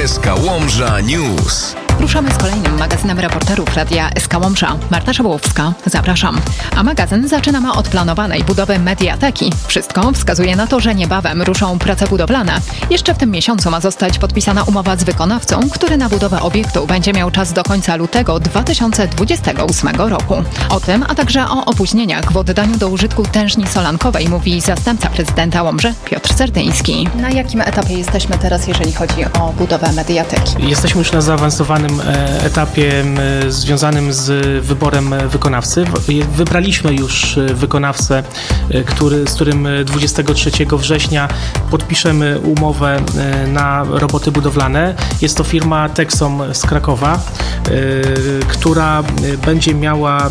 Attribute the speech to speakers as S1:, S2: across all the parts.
S1: SK Łomża News.
S2: Ruszamy z kolejnym magazynem reporterów Radia SK Łomża. Marta Szabłowska, zapraszam. A magazyn zaczynamy od planowanej budowy mediateki. Wszystko wskazuje na to, że niebawem ruszą prace budowlane. Jeszcze w tym miesiącu ma zostać podpisana umowa z wykonawcą, który na budowę obiektu będzie miał czas do końca lutego 2028 roku. O tym, a także o opóźnieniach w oddaniu do użytku tężni solankowej mówi zastępca prezydenta Łomży Piotr Serdyński. Na jakim etapie jesteśmy teraz, jeżeli chodzi o budowę mediateki?
S3: Jesteśmy już na zaawansowanym etapie związanym z wyborem wykonawcy. Wybraliśmy już wykonawcę, z którym 23 września podpiszemy umowę na roboty budowlane. Jest to firma Texom z Krakowa, która będzie miała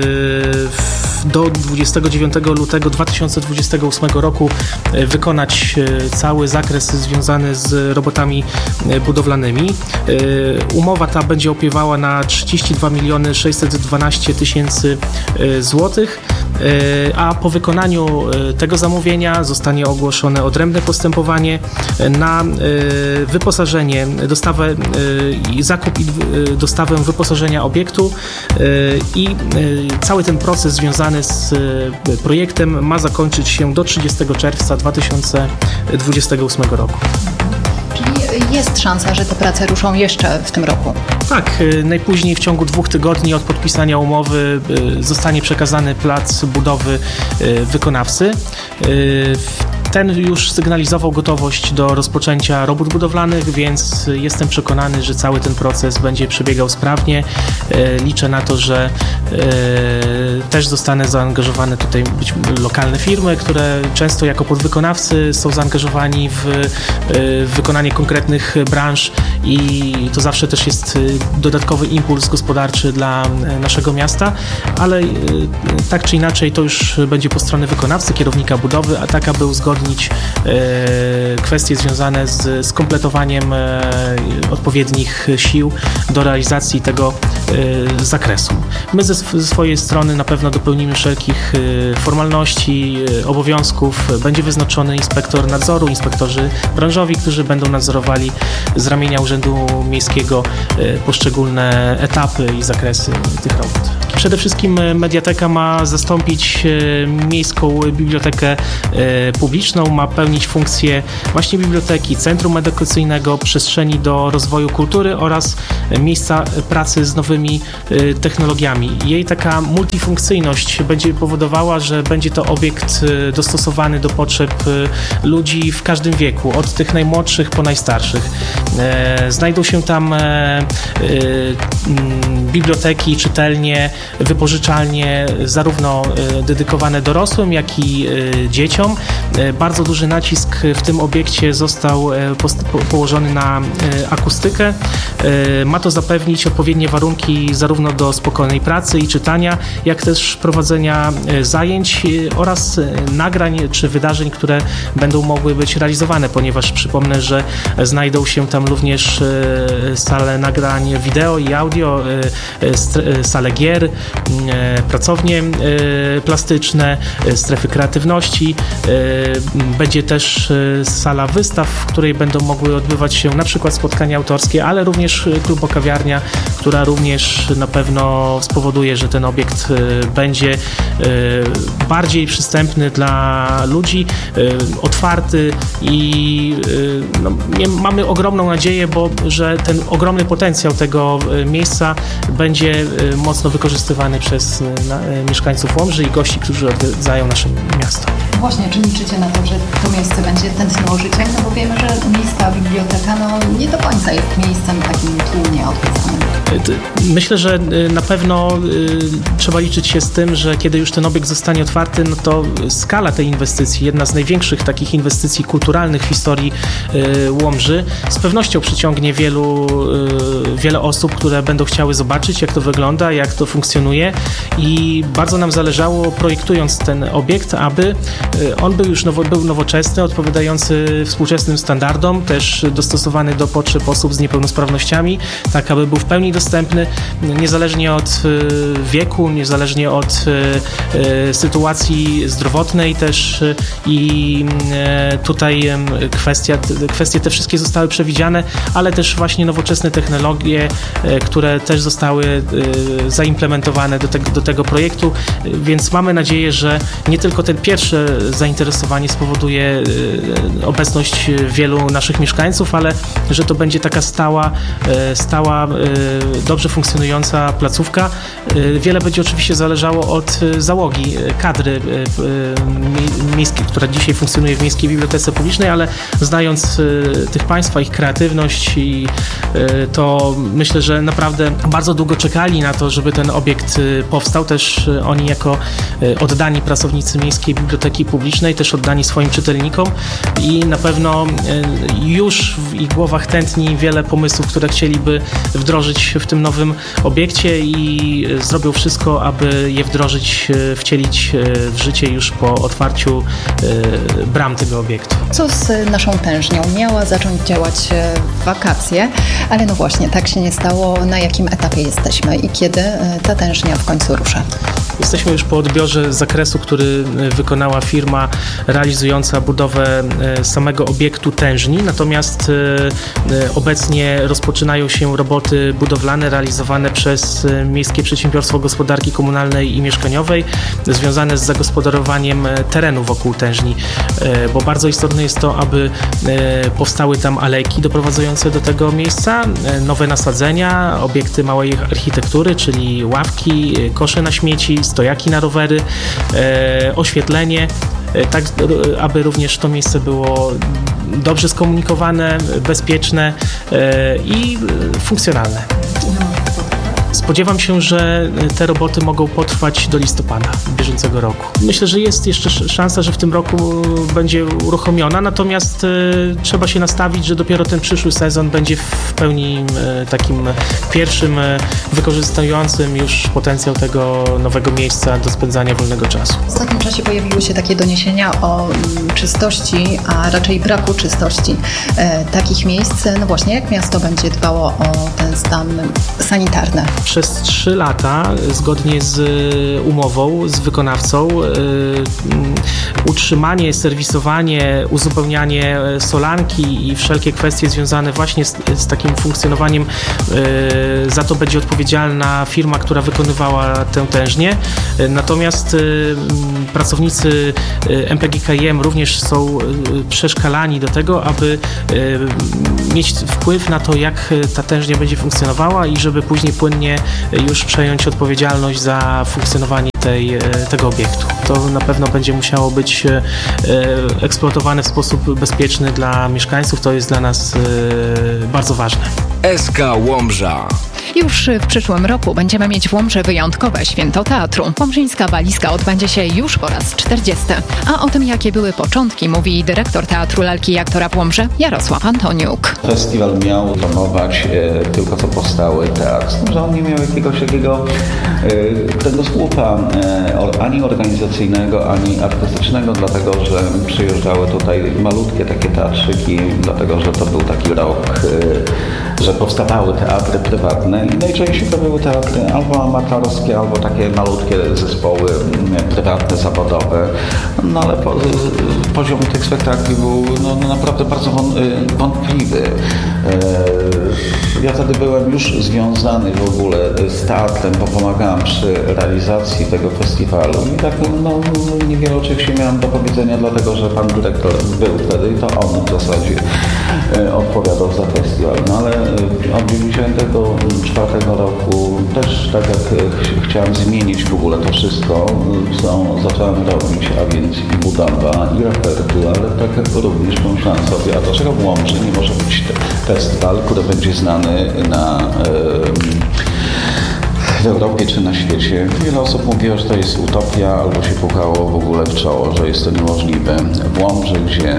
S3: do 29 lutego 2028 roku wykonać cały zakres związany z robotami budowlanymi. Umowa ta będzie opiewała na 32 612 000 złotych, a po wykonaniu tego zamówienia zostanie ogłoszone odrębne postępowanie na wyposażenie, dostawę i zakup i dostawę wyposażenia obiektu i cały ten proces związany z projektem ma zakończyć się do 30 czerwca 2028 roku.
S2: Jest szansa, że te prace ruszą jeszcze w tym roku?
S3: Tak, najpóźniej w ciągu 2 tygodni od podpisania umowy zostanie przekazany plac budowy wykonawcy. Ten już sygnalizował gotowość do rozpoczęcia robót budowlanych, więc jestem przekonany, że cały ten proces będzie przebiegał sprawnie. Liczę na to, że też zostanę zaangażowane tutaj lokalne firmy, które często jako podwykonawcy są zaangażowani w wykonanie konkretnych branż i to zawsze też jest dodatkowy impuls gospodarczy dla naszego miasta, ale tak czy inaczej to już będzie po stronie wykonawcy, kierownika budowy, a tak aby uzgodnić kwestie związane z kompletowaniem odpowiednich sił do realizacji tego zakresu. My ze swojej strony na pewno dopełnimy wszelkich formalności, obowiązków. Będzie wyznaczony inspektor nadzoru, inspektorzy branżowi, którzy będą nadzorowali z ramienia Urzędu Miejskiego poszczególne etapy i zakresy tych robót. Przede wszystkim mediateka ma zastąpić miejską bibliotekę publiczną, ma pełnić funkcję właśnie biblioteki, centrum edukacyjnego, przestrzeni do rozwoju kultury oraz miejsca pracy z nowymi technologiami. Jej taka multifunkcyjność będzie powodowała, że będzie to obiekt dostosowany do potrzeb ludzi w każdym wieku, od tych najmłodszych po najstarszych. Znajdą się tam biblioteki, czytelnie, wypożyczalnie, zarówno dedykowane dorosłym, jak i dzieciom. Bardzo duży nacisk w tym obiekcie został położony na akustykę. Ma to zapewnić odpowiednie warunki zarówno do spokojnej pracy i czytania, jak też prowadzenia zajęć oraz nagrań czy wydarzeń, które będą mogły być realizowane, ponieważ przypomnę, że znajdą się tam również sale nagrań wideo i audio, sale gier, pracownie plastyczne, strefy kreatywności. Będzie też sala wystaw, w której będą mogły odbywać się na przykład spotkania autorskie, ale również klubokawiarnia, która również na pewno spowoduje, że ten obiekt będzie bardziej przystępny dla ludzi, otwarty i mamy ogromną nadzieję, że ten ogromny potencjał tego miejsca będzie mocno wykorzystywany przez mieszkańców Łomży i gości, którzy odwiedzają nasze miasto.
S2: Właśnie, czy liczycie na to, że to miejsce będzie tętniło życiem? No bo wiemy, że miejska biblioteka nie do końca jest miejscem takim tłumnie odwiedzanym.
S3: Myślę, że na pewno trzeba liczyć się z tym, że kiedy już ten obiekt zostanie otwarty, no to skala tej inwestycji, jedna z największych takich inwestycji kulturalnych w historii Łomży, z pewnością przyciągnie wiele osób, które będą chciały zobaczyć, jak to wygląda, jak to funkcjonuje i bardzo nam zależało, projektując ten obiekt, aby On był już był nowoczesny, odpowiadający współczesnym standardom, też dostosowany do potrzeb osób z niepełnosprawnościami, tak aby był w pełni dostępny, niezależnie od wieku, niezależnie od sytuacji zdrowotnej też i tutaj kwestie te wszystkie zostały przewidziane, ale też właśnie nowoczesne technologie, które też zostały zaimplementowane do tego projektu, więc mamy nadzieję, że nie tylko ten pierwsze zainteresowanie spowoduje obecność wielu naszych mieszkańców, ale że to będzie taka stała, dobrze funkcjonująca placówka. Wiele będzie oczywiście zależało od załogi, kadry miejskiej, która dzisiaj funkcjonuje w Miejskiej Bibliotece Publicznej, ale znając tych państwa, ich kreatywność i to myślę, że naprawdę bardzo długo czekali na to, żeby ten obiekt powstał. Też oni jako oddani pracownicy Miejskiej Biblioteki Publicznej, też oddani swoim czytelnikom i na pewno już w ich głowach tętni wiele pomysłów, które chcieliby wdrożyć w tym nowym obiekcie i zrobią wszystko, aby je wdrożyć, wcielić w życie już po otwarciu bram tego obiektu.
S2: Co z naszą tężnią? Miała zacząć działać w wakacje, ale no właśnie, tak się nie stało. Na jakim etapie jesteśmy i kiedy ta tężnia w końcu rusza?
S3: Jesteśmy już po odbiorze zakresu, który wykonała firma realizująca budowę samego obiektu tężni, natomiast obecnie rozpoczynają się roboty budowlane realizowane przez Miejskie Przedsiębiorstwo Gospodarki Komunalnej i Mieszkaniowej związane z zagospodarowaniem terenu wokół tężni, bo bardzo istotne jest to, aby powstały tam alejki doprowadzające do tego miejsca, nowe nasadzenia, obiekty małej architektury, czyli ławki, kosze na śmieci, stojaki na rowery, oświetlenie, tak aby również to miejsce było dobrze skomunikowane, bezpieczne i funkcjonalne. Spodziewam się, że te roboty mogą potrwać do listopada bieżącego roku. Myślę, że jest jeszcze szansa, że w tym roku będzie uruchomiona, natomiast trzeba się nastawić, że dopiero ten przyszły sezon będzie w pełni takim pierwszym, wykorzystującym już potencjał tego nowego miejsca do spędzania wolnego czasu.
S2: W ostatnim czasie pojawiły się takie doniesienia o czystości, a raczej braku czystości takich miejsc. No właśnie, jak miasto będzie dbało o ten stan sanitarny?
S3: Przez 3 lata, zgodnie z umową, z wykonawcą, utrzymanie, serwisowanie, uzupełnianie solanki i wszelkie kwestie związane właśnie z takim funkcjonowaniem, za to będzie odpowiedzialna firma, która wykonywała tę tężnię. Natomiast pracownicy MPGKiM również są przeszkalani do tego, aby mieć wpływ na to, jak ta tężnia będzie funkcjonowała i żeby później płynnie już przejąć odpowiedzialność za funkcjonowanie tego obiektu. To na pewno będzie musiało być eksploatowane w sposób bezpieczny dla mieszkańców. To jest dla nas bardzo ważne.
S1: SK Łomża.
S2: Już w przyszłym roku będziemy mieć w Łomży wyjątkowe święto teatru. Łomżyńska Walizka odbędzie się już po raz 40. A o tym, jakie były początki, mówi dyrektor Teatru Lalki i Aktora w Łomży, Jarosław Antoniuk.
S4: Festiwal miał promować tylko co powstały teatr, że on nie miał jakiegoś takiego kręgosłupa ani organizacyjnego, ani artystycznego, dlatego że przyjeżdżały tutaj malutkie takie teatrzyki, dlatego że to był taki rok, że powstawały teatry prywatne i najczęściej to były teatry albo amatorskie, albo takie malutkie zespoły prywatne, zawodowe. No ale poziom tych spektakli był naprawdę bardzo wątpliwy. Ja wtedy byłem już związany w ogóle z teatrem, bo pomagałem przy realizacji tego festiwalu i tak niewiele oczywiście miałem do powiedzenia, dlatego że pan dyrektor był wtedy i to on w zasadzie odpowiadał za festiwal. No ale od 1994 roku też tak jak chciałem zmienić w ogóle to wszystko, co zacząłem robić, a więc i budowa, i repertuar, ale tak również pomyślałem sobie, a dlaczego w Łomży nie może być festiwal, który będzie znany w Europie czy na świecie. Wiele osób mówiło, że to jest utopia, albo się pukało w ogóle w czoło, że jest to niemożliwe. W Łomży, gdzie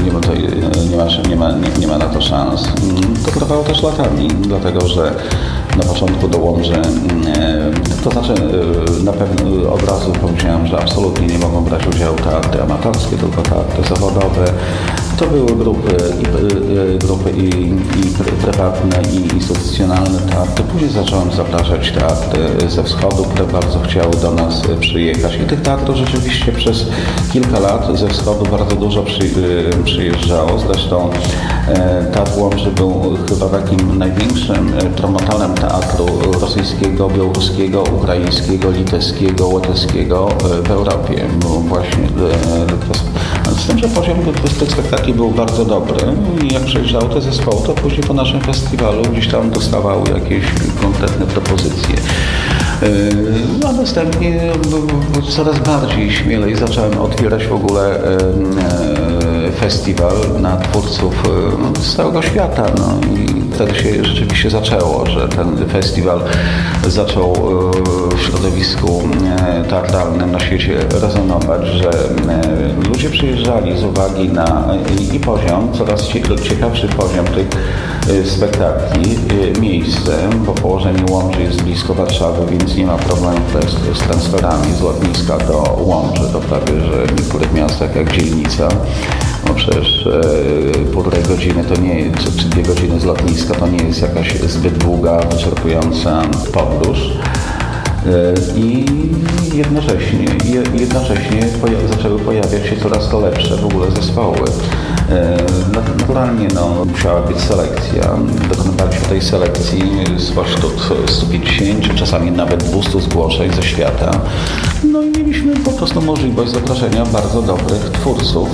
S4: nie ma na to szans, to trwało też latami, dlatego że na początku do Łomży. To znaczy na pewno od razu powiedziałem, że absolutnie nie mogą brać udziału teatry amatorskie, tylko teatry zawodowe. To były grupy i prywatne, i instytucjonalne teatry. Później zacząłem zapraszać teatry ze wschodu, które bardzo chciały do nas przyjechać. I tych teatrów rzeczywiście przez kilka lat ze wschodu bardzo dużo przyjeżdżało. Zresztą Teatr Łomży był chyba takim największym promotorem teatru rosyjskiego, białoruskiego, ukraińskiego, litewskiego, łotewskiego w Europie. Bo właśnie z tym, że poziom tych spektakli był bardzo dobry i jak przyjeżdżały te zespoły, to później po naszym festiwalu gdzieś tam dostawały jakieś konkretne propozycje. A następnie coraz bardziej śmielej zacząłem otwierać w ogóle festiwal na twórców z całego świata. I wtedy się rzeczywiście zaczęło, że ten festiwal zaczął w środowisku teatralnym na świecie rezonować, że ludzie przyjeżdżali z uwagi na i poziom, coraz ciekawszy poziom tych spektakli, miejscem, bo położenie Łomży jest blisko Warszawy, więc nie ma problemu z transferami z lotniska do Łomży, to prawie, że w niektórych miastach jak dzielnica. No przecież półtorej godziny to nie jest, czy 2 godziny z lotniska to nie jest jakaś zbyt długa, wyczerpująca podróż. I jednocześnie zaczęły pojawiać się coraz to lepsze w ogóle zespoły. Naturalnie musiała być selekcja. Dokonywaliśmy tej selekcji spośród 150, czasami nawet 200 zgłoszeń ze świata. No i mieliśmy po prostu możliwość zaproszenia bardzo dobrych twórców.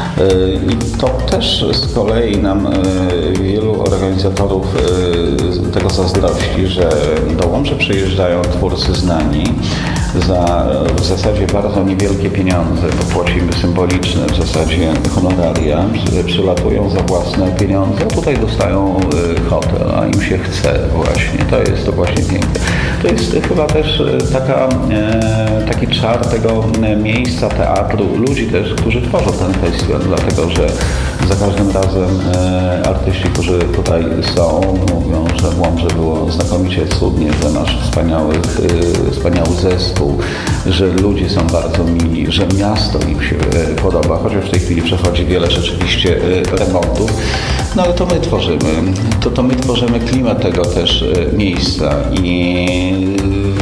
S4: I to też z kolei nam wielu organizatorów tego zazdrości, że do Łomży przyjeżdżają twórcy znani za w zasadzie bardzo niewielkie pieniądze, bo płacimy symboliczne w zasadzie honoraria, przylatują za własne pieniądze, a tutaj dostają hotel, a im się chce właśnie. To właśnie piękne. To jest chyba też taki czar tego miejsca, teatru, ludzi też, którzy tworzą ten festiwal, dlatego że za każdym razem artyści, którzy tutaj są, mówią, że w Łomży było znakomicie cudnie, że masz wspaniały zespół, że ludzie są bardzo mili, że miasto im się podoba, chociaż w tej chwili przechodzi wiele rzeczywiście remontów, no ale to my tworzymy klimat tego też miejsca i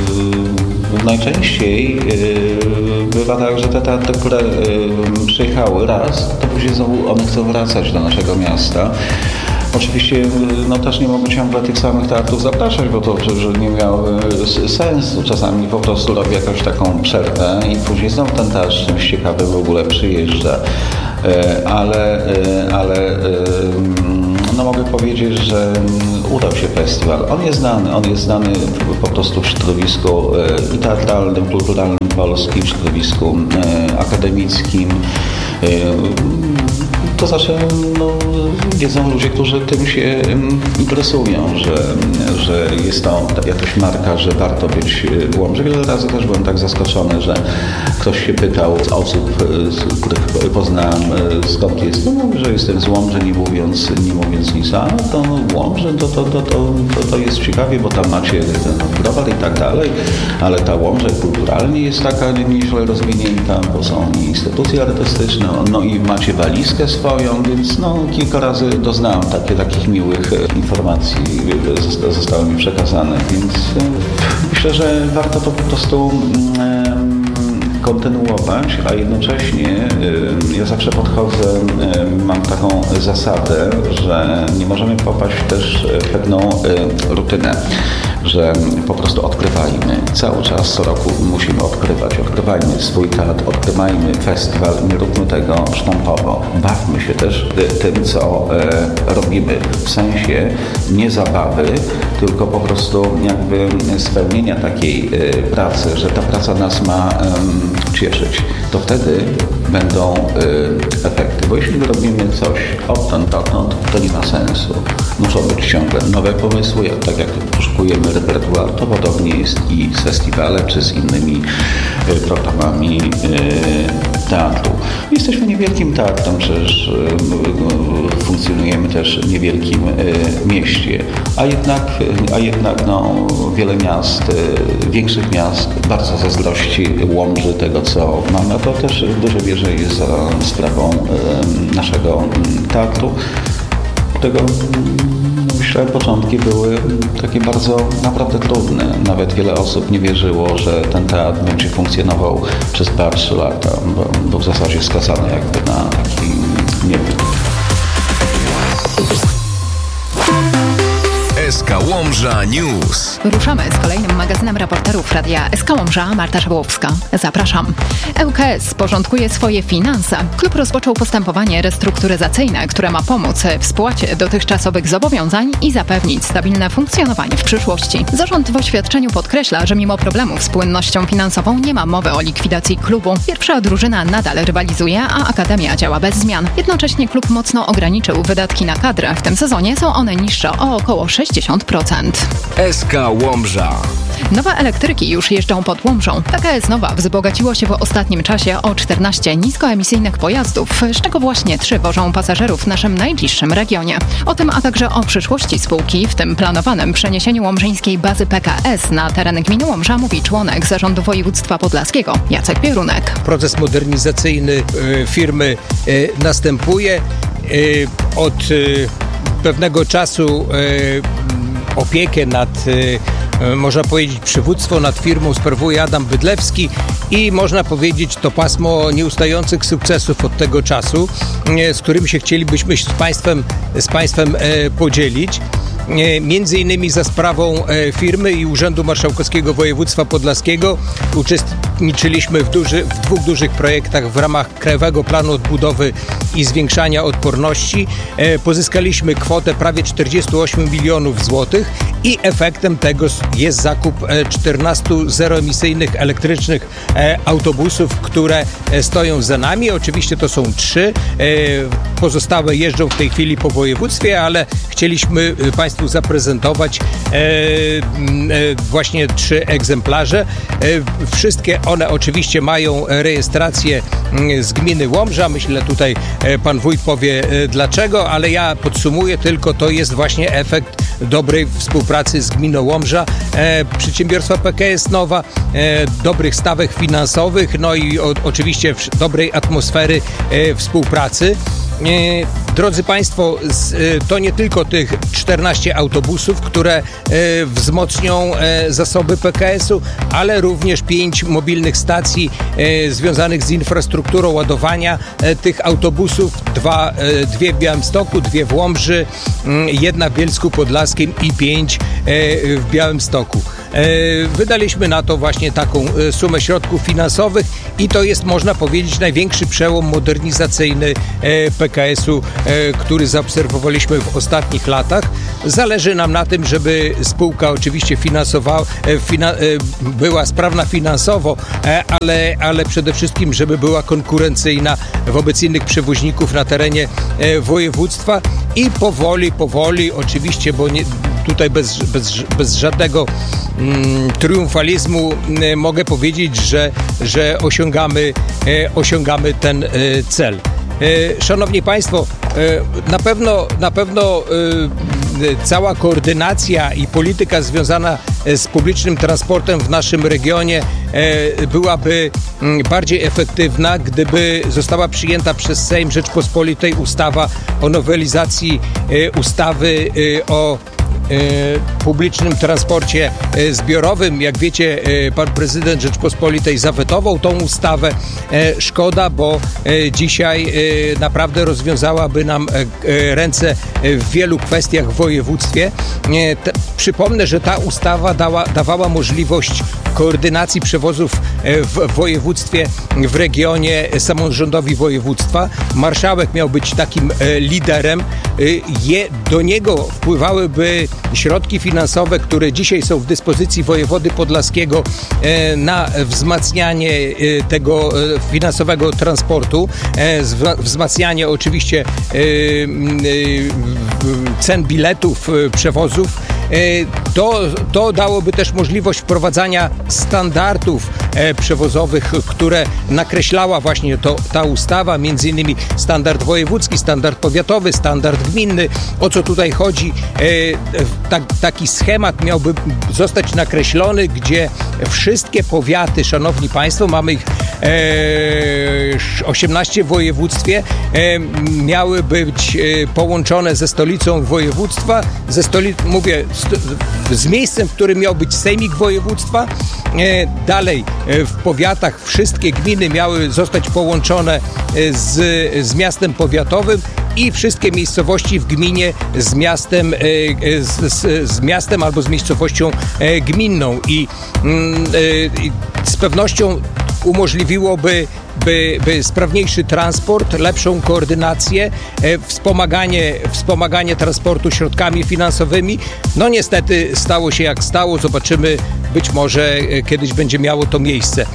S4: najczęściej bywa tak, że te teatry, które przyjechały raz, to później znowu one chcą wracać do naszego miasta. Oczywiście też nie mogę ciągle tych samych teatrów zapraszać, bo to przecież nie miało sensu. Czasami po prostu robię jakąś taką przerwę i później znowu ten teatr czymś ciekawym w ogóle przyjeżdża. Ale mogę powiedzieć, że udał się festiwal. On jest znany po prostu w środowisku i teatralnym, kulturalnym polskim, w środowisku akademickim. To znaczy, wiedzą ludzie, którzy tym się interesują, że jest to jakaś marka, że warto być w Łomży. Wiele razy też byłem tak zaskoczony, że ktoś się pytał z osób, których poznałem, skąd jest. Mówi, że jestem z Łomży, nie mówiąc nic, a to Łomży, to jest ciekawie, bo tam macie ten browar i tak dalej, ale ta Łomża kulturalnie jest taka nieźle rozwinięta, bo są instytucje artystyczne, i macie walizkę swoją, więc kilka razy doznałem takich miłych informacji, zostały mi przekazane, więc myślę, że warto to po prostu kontynuować, a jednocześnie ja zawsze podchodzę, mam taką zasadę, że nie możemy popaść też w pewną rutynę, że po prostu odkrywajmy. Cały czas, co roku musimy odkrywać. Odkrywajmy swój teatr, odkrywajmy festiwal, nie róbmy tego sztampowo. Bawmy się też tym, co robimy. W sensie nie zabawy, tylko po prostu jakby spełnienia takiej pracy, że ta praca nas ma cieszyć. To wtedy będą efekty. Bo jeśli robimy coś odtąd, to nie ma sensu. Muszą być ciągle nowe pomysły, tak jak poszukujemy repertuar, to podobnie jest i z festiwalem, czy z innymi programami teatru. Jesteśmy niewielkim teatrem, przecież funkcjonujemy też w niewielkim mieście, a jednak wiele miast, większych miast bardzo zazdrości Łomży tego, co mamy. To też w dużej mierze jest za sprawą naszego teatru, którego myślę, początki były takie bardzo naprawdę trudne. Nawet wiele osób nie wierzyło, że ten teatr będzie funkcjonował przez 2-3 lata, bo był w zasadzie skazany jakby na taki niebyt.
S1: SK Łomża News.
S2: Ruszamy z kolejnym magazynem reporterów Radia SK Łomża. Marta Szabłowska. Zapraszam. ŁKS porządkuje swoje finanse. Klub rozpoczął postępowanie restrukturyzacyjne, które ma pomóc w spłacie dotychczasowych zobowiązań i zapewnić stabilne funkcjonowanie w przyszłości. Zarząd w oświadczeniu podkreśla, że mimo problemów z płynnością finansową nie ma mowy o likwidacji klubu. Pierwsza drużyna nadal rywalizuje, a Akademia działa bez zmian. Jednocześnie klub mocno ograniczył wydatki na kadrę. W tym sezonie są one niższe o około 60%.
S1: SK Łomża.
S2: Nowe elektryki już jeżdżą pod Łomżą. PKS Nowa wzbogaciło się w ostatnim czasie o 14 niskoemisyjnych pojazdów, z czego właśnie 3 wożą pasażerów w naszym najbliższym regionie. O tym, a także o przyszłości spółki, w tym planowanym przeniesieniu łomżyńskiej bazy PKS na teren gminy Łomża, mówi członek Zarządu Województwa Podlaskiego Jacek Pierunek.
S5: Proces modernizacyjny firmy następuje. Od pewnego czasu opiekę nad, można powiedzieć, przywództwo nad firmą sprawuje Adam Bydlewski i można powiedzieć, to pasmo nieustających sukcesów od tego czasu, z którym się chcielibyśmy z Państwem podzielić. Między innymi za sprawą firmy i Urzędu Marszałkowskiego Województwa Podlaskiego uczestniczyliśmy w 2 dużych projektach w ramach Krajowego Planu Odbudowy i Zwiększania Odporności. Pozyskaliśmy kwotę prawie 48 milionów złotych i efektem tego jest zakup 14 zeroemisyjnych elektrycznych autobusów, które stoją za nami. Oczywiście to są 3. Pozostałe jeżdżą w tej chwili po województwie, ale chcieliśmy Państwu zaprezentować właśnie 3 egzemplarze. Wszystkie one oczywiście mają rejestrację z gminy Łomża. Myślę, tutaj pan wójt powie dlaczego, ale ja podsumuję tylko, to jest właśnie efekt dobrej współpracy z gminą Łomża, przedsiębiorstwa PKS Nowa, dobrych stawek finansowych, no i oczywiście dobrej atmosfery współpracy. Drodzy Państwo, to nie tylko tych 14 autobusów, które wzmocnią zasoby PKS-u, ale również 5 mobilnych stacji związanych z infrastrukturą ładowania tych autobusów. 2 w Białymstoku, 2 w Łomży, 1 w Bielsku Podlaskim i 5 w Białymstoku. Wydaliśmy na to właśnie taką sumę środków finansowych i to jest, można powiedzieć, największy przełom modernizacyjny PKS-u, który zaobserwowaliśmy w ostatnich latach. Zależy nam na tym, żeby spółka oczywiście była sprawna finansowo, ale przede wszystkim, żeby była konkurencyjna wobec innych przewoźników na terenie województwa i powoli, oczywiście, bo tutaj bez żadnego triumfalizmu mogę powiedzieć, że osiągamy ten cel. Szanowni Państwo, na pewno cała koordynacja i polityka związana z publicznym transportem w naszym regionie byłaby bardziej efektywna, gdyby została przyjęta przez Sejm Rzeczpospolitej ustawa o nowelizacji ustawy o publicznym transporcie zbiorowym. Jak wiecie, pan prezydent Rzeczpospolitej zawetował tą ustawę. Szkoda, bo dzisiaj naprawdę rozwiązałaby nam ręce w wielu kwestiach w województwie. Przypomnę, że ta ustawa dawała możliwość koordynacji przewozów w województwie, w regionie samorządowi województwa. Marszałek miał być takim liderem. Do niego wpływałyby środki finansowe, które dzisiaj są w dyspozycji wojewody podlaskiego na wzmacnianie tego finansowego transportu, wzmacnianie oczywiście cen biletów, przewozów. To dałoby też możliwość wprowadzania standardów przewozowych, które nakreślała właśnie ta ustawa, między innymi standard wojewódzki, standard powiatowy, standard gminny. O co tutaj chodzi? Taki schemat miałby zostać nakreślony, gdzie wszystkie powiaty, szanowni państwo, mamy ich 18 w województwie, miały być połączone ze stolicą województwa, z miejscem, w którym miał być sejmik województwa. Dalej w powiatach wszystkie gminy miały zostać połączone z miastem powiatowym i wszystkie miejscowości w gminie z miastem albo z miejscowością gminną. I z pewnością umożliwiłoby sprawniejszy transport, lepszą koordynację, wspomaganie transportu środkami finansowymi. No niestety stało się jak stało. Zobaczymy, być może kiedyś będzie miało to miejsce.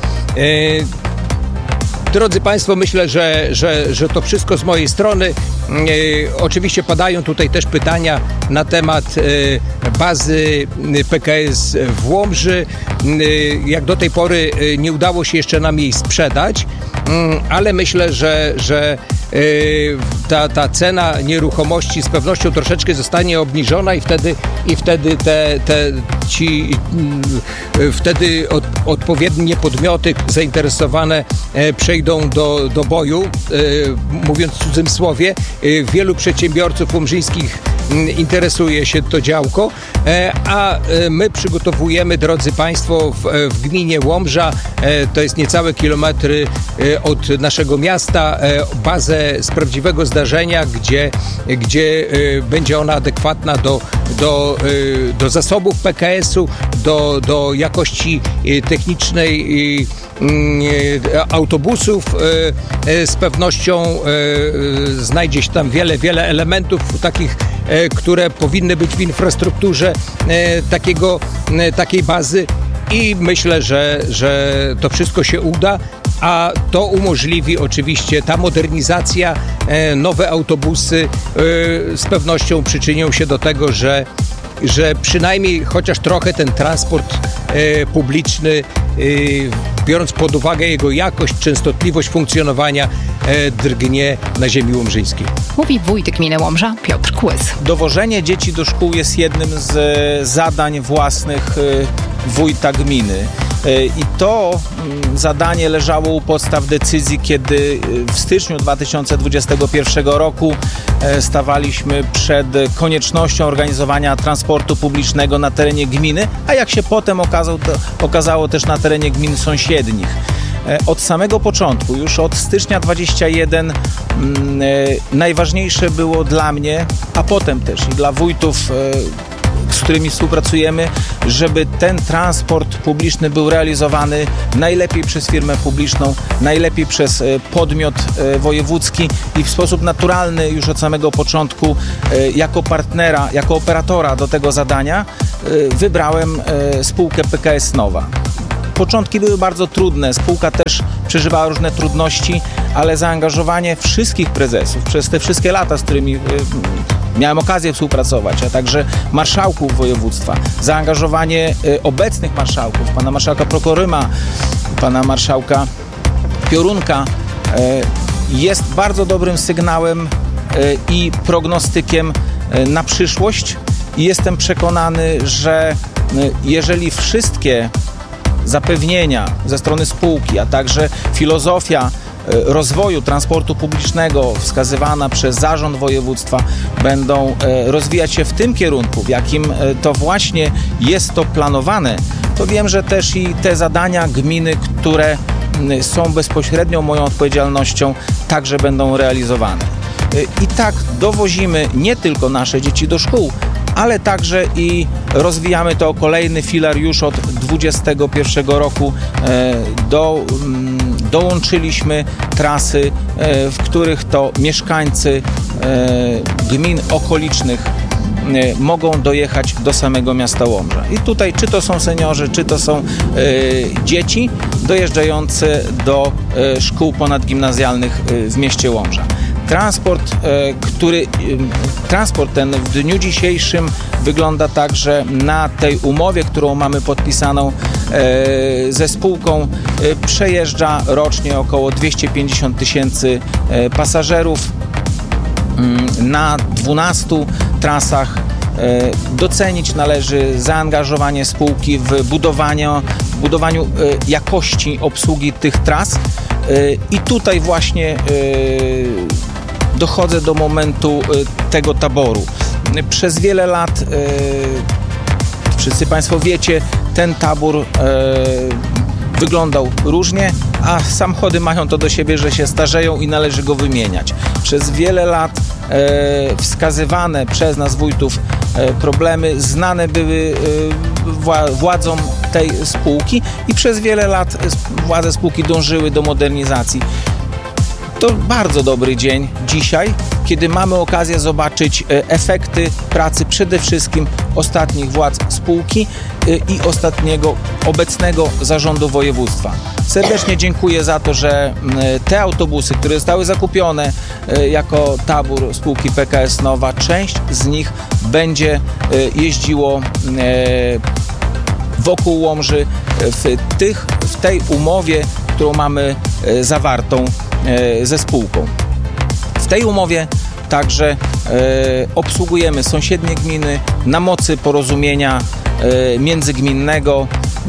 S5: Drodzy państwo, myślę, że to wszystko z mojej strony. Oczywiście padają tutaj też pytania na temat bazy PKS w Łomży. Jak do tej pory nie udało się jeszcze nam jej sprzedać, ale myślę, że ta cena nieruchomości z pewnością troszeczkę zostanie obniżona i wtedy odpowiednie podmioty zainteresowane przejdą do boju, mówiąc w cudzym słowie. Wielu przedsiębiorców łomżyńskich interesuje się to działko, a my przygotowujemy, drodzy państwo, w gminie Łomża, to jest niecałe kilometry od naszego miasta, bazę z prawdziwego zdarzenia, gdzie będzie ona adekwatna do zasobów PKS-u, do jakości technicznej autobusów. Z pewnością znajdzie się tam wiele elementów takich, które powinny być w infrastrukturze takiej bazy i myślę, że to wszystko się uda, a to umożliwi oczywiście ta modernizacja, nowe autobusy z pewnością przyczynią się do tego, że przynajmniej chociaż trochę ten transport publiczny, biorąc pod uwagę jego jakość, częstotliwość funkcjonowania, drgnie na ziemi łomżyńskiej.
S2: Mówi wójt gminy Łomża Piotr Kłys.
S6: Dowożenie dzieci do szkół jest jednym z zadań własnych wójta gminy. I to zadanie leżało u podstaw decyzji, kiedy w styczniu 2021 roku stawaliśmy przed koniecznością organizowania transportu publicznego na terenie gminy, a jak się potem okazało też na terenie gmin sąsiednich. Od samego początku, już od stycznia 2021 najważniejsze było dla mnie, a potem też i dla wójtów, z którymi współpracujemy, żeby ten transport publiczny był realizowany najlepiej przez firmę publiczną, najlepiej przez podmiot wojewódzki i w sposób naturalny już od samego początku jako partnera, jako operatora do tego zadania wybrałem spółkę PKS Nowa. Początki były bardzo trudne, spółka też przeżywała różne trudności, ale zaangażowanie wszystkich prezesów przez te wszystkie lata, z którymi miałem okazję współpracować, a także marszałków województwa, zaangażowanie obecnych marszałków, pana marszałka Prokoryma, pana marszałka Piorunka jest bardzo dobrym sygnałem i prognostykiem na przyszłość i jestem przekonany, że jeżeli wszystkie zapewnienia ze strony spółki, a także filozofia rozwoju transportu publicznego wskazywana przez zarząd województwa będą rozwijać się w tym kierunku, w jakim to właśnie jest to planowane, to wiem, że też i te zadania gminy, które są bezpośrednią moją odpowiedzialnością, także będą realizowane. I tak dowozimy nie tylko nasze dzieci do szkół, ale także i rozwijamy to kolejny filar już od 2021 roku. Dołączyliśmy trasy, w których to mieszkańcy gmin okolicznych mogą dojechać do samego miasta Łomża. I tutaj czy to są seniorzy, czy to są dzieci dojeżdżające do szkół ponadgimnazjalnych w mieście Łomża. Transport ten w dniu dzisiejszym wygląda tak, że na tej umowie, którą mamy podpisaną ze spółką przejeżdża rocznie około 250 tysięcy pasażerów na 12 trasach. Docenić należy zaangażowanie spółki w budowaniu jakości obsługi tych tras i tutaj właśnie dochodzę do momentu tego taboru. Przez wiele lat, wszyscy Państwo wiecie, ten tabór wyglądał różnie, a samochody mają to do siebie, że się starzeją i należy go wymieniać. Przez wiele lat wskazywane przez nas wójtów problemy znane były władzom tej spółki i przez wiele lat władze spółki dążyły do modernizacji. To bardzo dobry dzień dzisiaj, kiedy mamy okazję zobaczyć efekty pracy przede wszystkim ostatnich władz spółki i obecnego zarządu województwa. Serdecznie dziękuję za to, że te autobusy, które zostały zakupione jako tabór spółki PKS Nowa, część z nich będzie jeździło wokół Łomży w tej umowie, którą mamy zawartą ze spółką. W tej umowie także obsługujemy sąsiednie gminy na mocy porozumienia międzygminnego.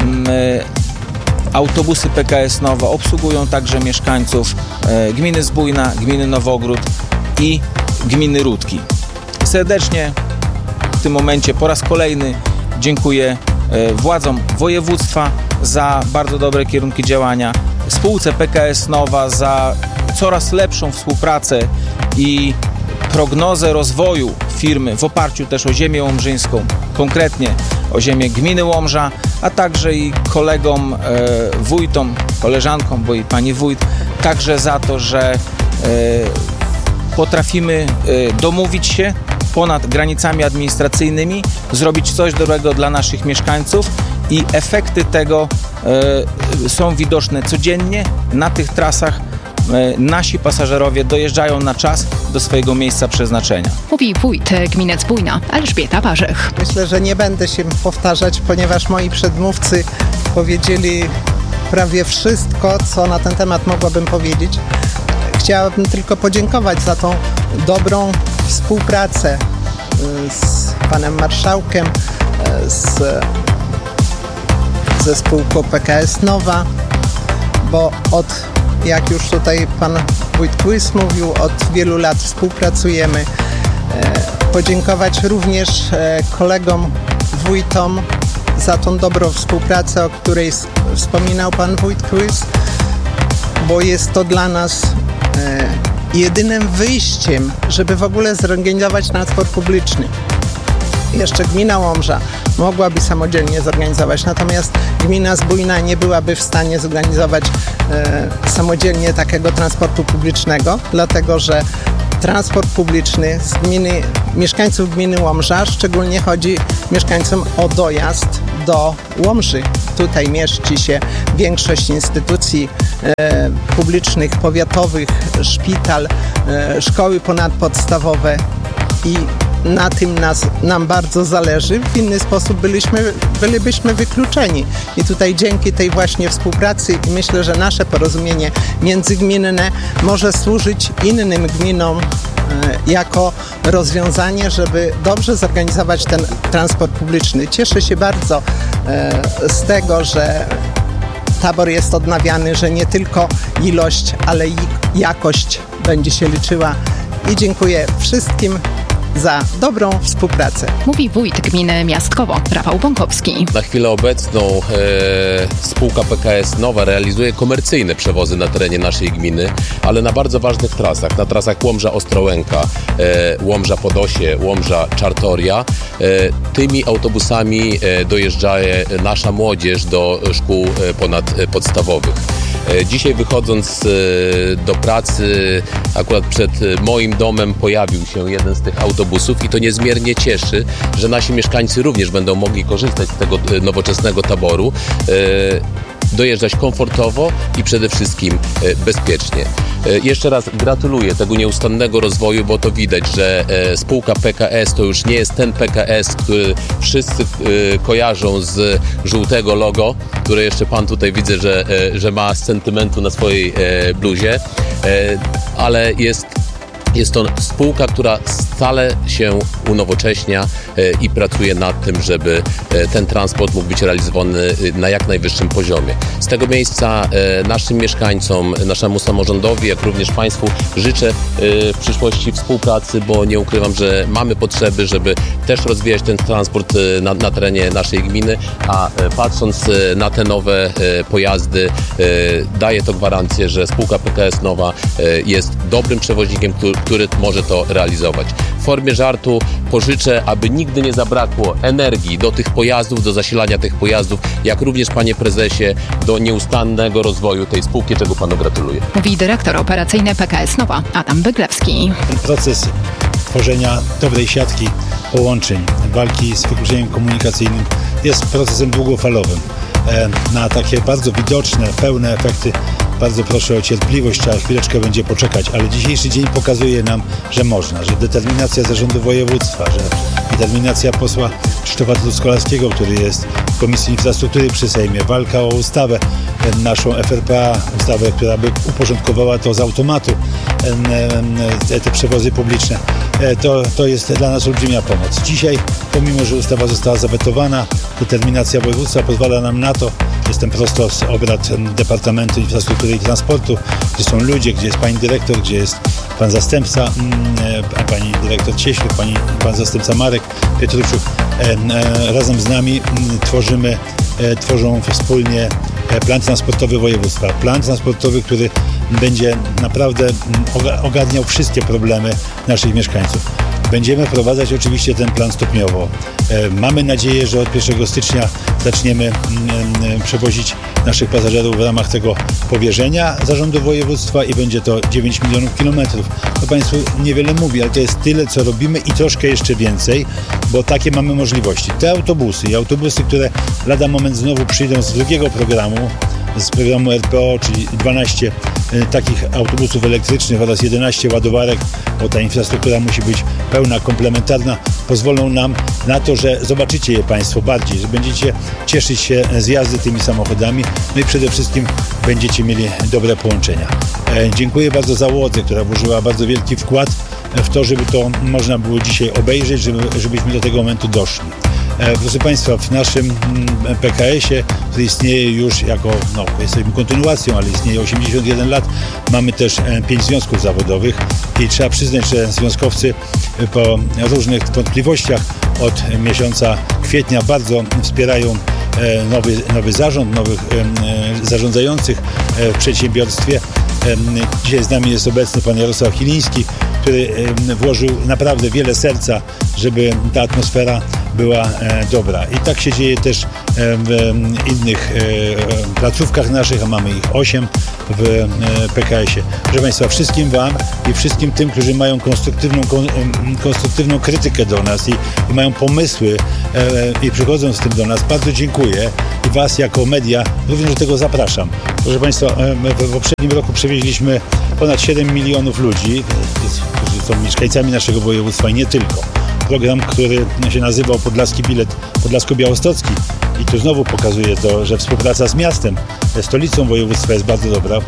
S6: Autobusy PKS Nowa obsługują także mieszkańców gminy Zbójna, gminy Nowogród i gminy Rudki. Serdecznie w tym momencie po raz kolejny dziękuję władzom województwa za bardzo dobre kierunki działania, spółce PKS Nowa za coraz lepszą współpracę i prognozę rozwoju firmy w oparciu też o ziemię łomżyńską, konkretnie o ziemię gminy Łomża, a także i kolegom, wójtom, koleżankom, bo i pani wójt, także za to, że potrafimy domówić się ponad granicami administracyjnymi, zrobić coś dobrego dla naszych mieszkańców i efekty tego są widoczne codziennie na tych trasach. Nasi pasażerowie dojeżdżają na czas do swojego miejsca przeznaczenia.
S2: Mówi wójt gminy Zbójna, Elżbieta Warzych.
S7: Myślę, że nie będę się powtarzać, ponieważ moi przedmówcy powiedzieli prawie wszystko, co na ten temat mogłabym powiedzieć. Chciałabym tylko podziękować za tą dobrą współpracę z panem marszałkiem, ze spółką PKS Nowa, bo jak już tutaj pan wójt Kłys mówił, od wielu lat współpracujemy. Podziękować również kolegom wójtom za tą dobrą współpracę, o której wspominał pan wójt Kłys, bo jest to dla nas jedynym wyjściem, żeby w ogóle zorganizować transport publiczny. Jeszcze gmina Łomża mogłaby samodzielnie zorganizować, natomiast gmina Zbójna nie byłaby w stanie zorganizować samodzielnie takiego transportu publicznego, dlatego że transport publiczny z mieszkańców gminy Łomża, szczególnie chodzi mieszkańcom o dojazd do Łomży. Tutaj mieści się większość instytucji publicznych, powiatowych, szpital, szkoły ponadpodstawowe i na tym nam bardzo zależy. W inny sposób bylibyśmy wykluczeni. I tutaj dzięki tej właśnie współpracy i myślę, że nasze porozumienie międzygminne może służyć innym gminom jako rozwiązanie, żeby dobrze zorganizować ten transport publiczny. Cieszę się bardzo z tego, że tabor jest odnawiany, że nie tylko ilość, ale i jakość będzie się liczyła. I dziękuję wszystkim za dobrą współpracę.
S2: Mówi wójt gminy Miastkowo, Rafał Bąkowski.
S8: Na chwilę obecną spółka PKS Nowa realizuje komercyjne przewozy na terenie naszej gminy, ale na bardzo ważnych trasach, na trasach Łomża-Ostrołęka, Łomża-Podosie, Łomża-Czartoria. Tymi autobusami dojeżdża nasza młodzież do szkół ponadpodstawowych. Dzisiaj wychodząc do pracy, akurat przed moim domem pojawił się jeden z tych autobusów i to niezmiernie cieszy, że nasi mieszkańcy również będą mogli korzystać z tego nowoczesnego taboru. dojeżdżać komfortowo i przede wszystkim bezpiecznie. Jeszcze raz gratuluję tego nieustannego rozwoju, bo to widać, że spółka PKS to już nie jest ten PKS, który wszyscy kojarzą z żółtego logo, które jeszcze pan tutaj widzę, że ma z sentymentu na swojej bluzie, ale jest to spółka, która stale się unowocześnia i pracuje nad tym, żeby ten transport mógł być realizowany na jak najwyższym poziomie. Z tego miejsca naszym mieszkańcom, naszemu samorządowi, jak również Państwu życzę w przyszłości współpracy, bo nie ukrywam, że mamy potrzeby, żeby też rozwijać ten transport na terenie naszej gminy, a patrząc na te nowe pojazdy, daje to gwarancję, że spółka PKS Nowa jest dobrym przewoźnikiem, który może to realizować. W formie żartu pożyczę, aby nigdy nie zabrakło energii do tych pojazdów, do zasilania tych pojazdów, jak również, panie prezesie, do nieustannego rozwoju tej spółki, czego panu gratuluję.
S2: Mówi dyrektor operacyjny PKS Nowa, Adam Wyglewski.
S9: Ten proces tworzenia dobrej siatki połączeń, walki z wykluczeniem komunikacyjnym jest procesem długofalowym. Na takie bardzo widoczne, pełne efekty bardzo proszę o cierpliwość, trzeba chwileczkę będzie poczekać, ale dzisiejszy dzień pokazuje nam, że można, że determinacja zarządu województwa, że determinacja posła Krzysztofa Truskolaskiego, który jest w Komisji Infrastruktury przy Sejmie, walka o ustawę, naszą FRPA, ustawę, która by uporządkowała to z automatu, te przewozy publiczne. To jest dla nas olbrzymia pomoc. Dzisiaj, pomimo że ustawa została zawetowana, determinacja województwa pozwala nam na to, jestem prosto z obrad Departamentu Infrastruktury i Transportu, gdzie są ludzie, gdzie jest pani dyrektor, gdzie jest pan zastępca, pani dyrektor Cieśluk, pan zastępca Marek Pietruszuk. Razem z nami tworzą wspólnie plan transportowy województwa. Plan transportowy, który będzie naprawdę ogarniał wszystkie problemy naszych mieszkańców. Będziemy wprowadzać oczywiście ten plan stopniowo. Mamy nadzieję, że od 1 stycznia zaczniemy przewozić naszych pasażerów w ramach tego powierzenia zarządu województwa i będzie to 9 milionów kilometrów. To Państwu niewiele mówi, ale to jest tyle, co robimy i troszkę jeszcze więcej, bo takie mamy możliwości. Te autobusy, które lada moment znowu przyjdą z drugiego programu, z programu RPO, czyli 12 takich autobusów elektrycznych oraz 11 ładowarek, bo ta infrastruktura musi być pełna, komplementarna, pozwolą nam na to, że zobaczycie je Państwo bardziej, że będziecie cieszyć się z jazdy tymi samochodami, no i przede wszystkim będziecie mieli dobre połączenia. Dziękuję bardzo załodze, która włożyła bardzo wielki wkład w to, żeby to można było dzisiaj obejrzeć, żebyśmy do tego momentu doszli. Proszę Państwa, w naszym PKS-ie, który istnieje już jesteśmy kontynuacją, ale istnieje 81 lat, mamy też 5 związków zawodowych i trzeba przyznać, że związkowcy po różnych wątpliwościach od miesiąca kwietnia bardzo wspierają nowy zarząd, nowych zarządzających w przedsiębiorstwie. Dzisiaj z nami jest obecny pan Jarosław Chiliński, który włożył naprawdę wiele serca, żeby ta atmosfera była dobra. I tak się dzieje też w innych placówkach naszych, a mamy ich 8 w PKS-ie. Proszę Państwa, wszystkim Wam i wszystkim tym, którzy mają konstruktywną krytykę do nas i mają pomysły i przychodzą z tym do nas, bardzo dziękuję i Was jako media również do tego zapraszam. Proszę Państwa, w poprzednim roku przewieźliśmy ponad 7 milionów ludzi, którzy są mieszkańcami naszego województwa i nie tylko. Program, który się nazywał Podlaski Bilet Podlasko-Białostocki i tu znowu pokazuje to, że współpraca z miastem, stolicą województwa jest bardzo dobra.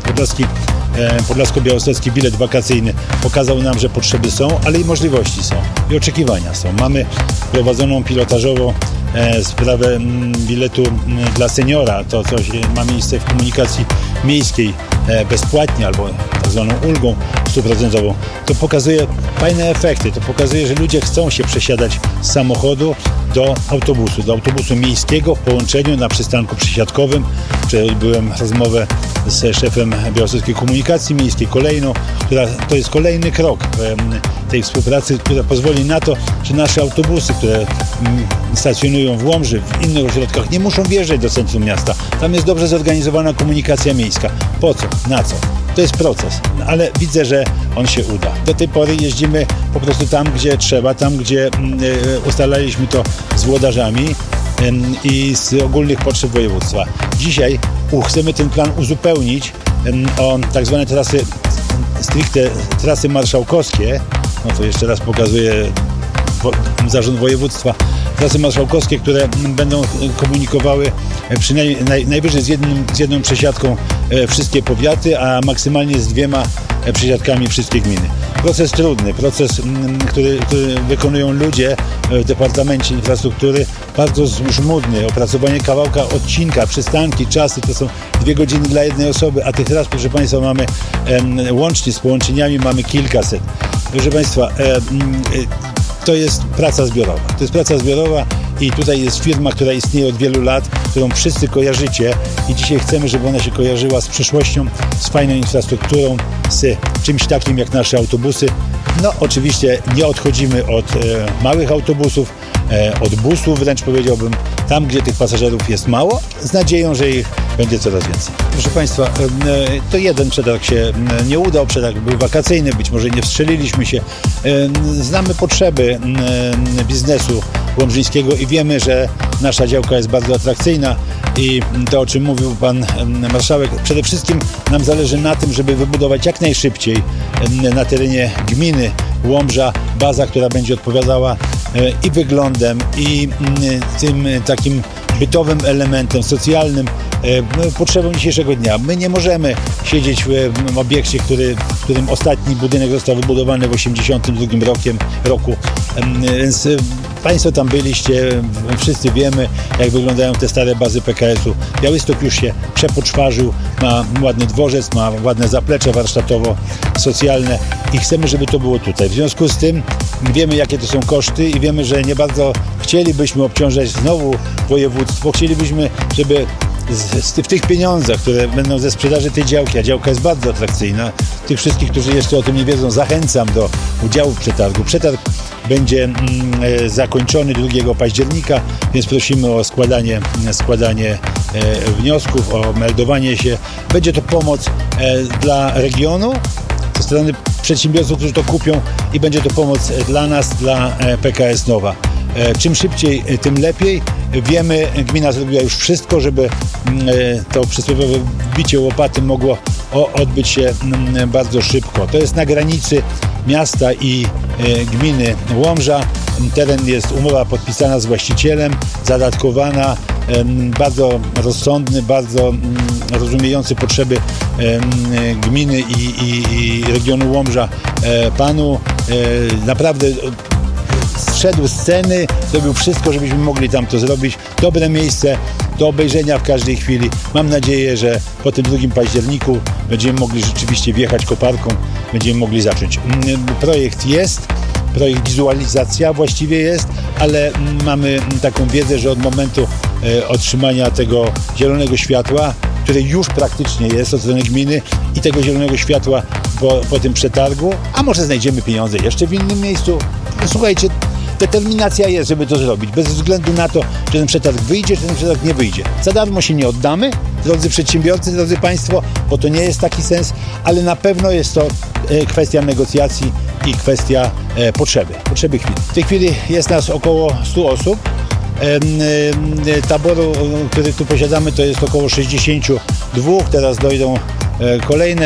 S9: Podlasko-Białostocki Bilet Wakacyjny pokazał nam, że potrzeby są, ale i możliwości są i oczekiwania są. Mamy prowadzoną pilotażowo sprawę biletu dla seniora, to co ma miejsce w komunikacji miejskiej bezpłatnie albo tak zwaną ulgą 100%. To pokazuje fajne efekty, to pokazuje, że ludzie chcą się przesiadać z samochodu do autobusu miejskiego w połączeniu na przystanku przysiadkowym. Byłem rozmowę z szefem Białostockiej Komunikacji Miejskiej kolejną, to jest kolejny krok tej współpracy, która pozwoli na to, że nasze autobusy, które stacjonują w Łomży, w innych ośrodkach, nie muszą wjeżdżać do centrum miasta. Tam jest dobrze zorganizowana komunikacja miejska. Po co? Na co? To jest proces, ale widzę, że on się uda. Do tej pory jeździmy po prostu tam, gdzie trzeba, tam, gdzie ustalaliśmy to z włodarzami. i z ogólnych potrzeb województwa. Dzisiaj chcemy ten plan uzupełnić o tak zwane trasy, stricte trasy marszałkowskie. No to jeszcze raz pokazuję zarząd województwa. Trasy marszałkowskie, które będą komunikowały przynajmniej najwyżej z jedną przesiadką wszystkie powiaty, a maksymalnie z 2 przesiadkami wszystkie gminy. Proces trudny, proces, który wykonują ludzie w Departamencie Infrastruktury, bardzo żmudny. Opracowanie kawałka odcinka, przystanki, czasy to są 2 godziny dla jednej osoby, a tych tras, proszę Państwa, mamy łącznie z połączeniami mamy kilkaset. Proszę Państwa, to jest praca zbiorowa. To jest praca zbiorowa i tutaj jest firma, która istnieje od wielu lat, którą wszyscy kojarzycie i dzisiaj chcemy, żeby ona się kojarzyła z przyszłością, z fajną infrastrukturą, z czymś takim jak nasze autobusy. No oczywiście nie odchodzimy od małych autobusów, od busów wręcz powiedziałbym, tam gdzie tych pasażerów jest mało, z nadzieją, że ich będzie coraz więcej. Proszę Państwa, to jeden przetarg się nie udał, przetarg był wakacyjny, być może nie wstrzeliliśmy się. Znamy potrzeby biznesu łomżyńskiego i wiemy, że nasza działka jest bardzo atrakcyjna i to, o czym mówił Pan Marszałek, przede wszystkim nam zależy na tym, żeby wybudować jak najszybciej na terenie gminy Łomża baza, która będzie odpowiadała i wyglądem, i tym takim bytowym elementem socjalnym, potrzebą dzisiejszego dnia. My nie możemy siedzieć w obiekcie, w którym ostatni budynek został wybudowany w 1982 roku. Więc Państwo tam byliście, wszyscy wiemy, jak wyglądają te stare bazy PKS-u. Białystok już się przepoczwarzył, ma ładny dworzec, ma ładne zaplecze warsztatowo-socjalne i chcemy, żeby to było tutaj. W związku z tym wiemy, jakie to są koszty i wiemy, że nie bardzo chcielibyśmy obciążać znowu województwo. Chcielibyśmy, żeby w tych pieniądzach, które będą ze sprzedaży tej działki, a działka jest bardzo atrakcyjna, tych wszystkich, którzy jeszcze o tym nie wiedzą, zachęcam do udziału w przetargu. Przetarg będzie zakończony 2 października, więc prosimy o składanie wniosków, o meldowanie się. Będzie to pomoc dla regionu, ze strony przedsiębiorców, którzy to kupią i będzie to pomoc dla nas, dla PKS Nowa. Czym szybciej, tym lepiej. Wiemy, gmina zrobiła już wszystko, żeby to przysłowiowe bicie łopaty mogło odbyć się bardzo szybko. To jest na granicy miasta i gminy Łomża. Teren jest umowa podpisana z właścicielem, zadatkowana, bardzo rozsądny, bardzo rozumiejący potrzeby gminy i regionu Łomża panu. Naprawdę zszedł z sceny, zrobił wszystko, żebyśmy mogli tam to zrobić. Dobre miejsce do obejrzenia w każdej chwili. Mam nadzieję, że po tym 2 październiku będziemy mogli rzeczywiście wjechać koparką, będziemy mogli zacząć. Projekt jest, projekt wizualizacja właściwie jest, ale mamy taką wiedzę, że od momentu otrzymania tego zielonego światła, które już praktycznie jest od strony gminy i tego zielonego światła po tym przetargu, a może znajdziemy pieniądze jeszcze w innym miejscu. Słuchajcie, determinacja jest, żeby to zrobić, bez względu na to, czy ten przetarg wyjdzie, czy ten przetarg nie wyjdzie. Za darmo się nie oddamy, drodzy przedsiębiorcy, drodzy Państwo, bo to nie jest taki sens, ale na pewno jest to kwestia negocjacji i kwestia potrzeby chwili. W tej chwili jest nas około 100 osób. Taboru, który tu posiadamy, to jest około 62, teraz dojdą kolejne.